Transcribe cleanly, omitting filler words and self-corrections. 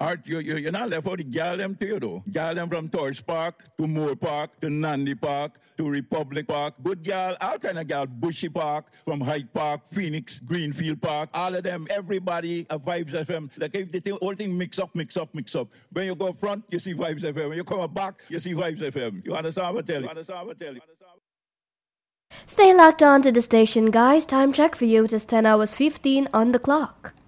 Art, you're not left out the girl them too, though. Girl them from Torch Park to Moore Park to Nandi Park to Republic Park. Good girl, all kind of girl. Bushy Park, from Hyde Park, Phoenix, Greenfield Park. All of them, everybody, Vibes FM. Like if the whole thing mix up. When you go front, you see Vibes FM. When you come back, you see Vibes FM. You understand what I tell you? Stay locked on to the station, guys. Time check for you. It is 10 hours 15 on the clock.